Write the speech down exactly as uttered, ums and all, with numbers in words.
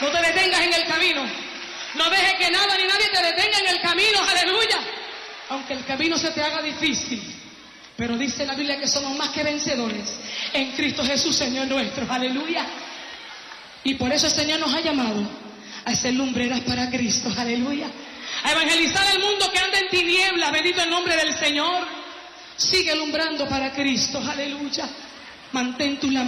No te detengas en el camino. No dejes que nada ni nadie te detenga en el camino. Aleluya. Aunque el camino se te haga difícil. Pero dice la Biblia que somos más que vencedores en Cristo Jesús, Señor nuestro. Aleluya. Y por eso el Señor nos ha llamado a ser lumbreras para Cristo. Aleluya. A evangelizar al mundo que anda en tinieblas. Bendito el nombre del Señor. Sigue alumbrando para Cristo. Aleluya. Mantén tu lámpara.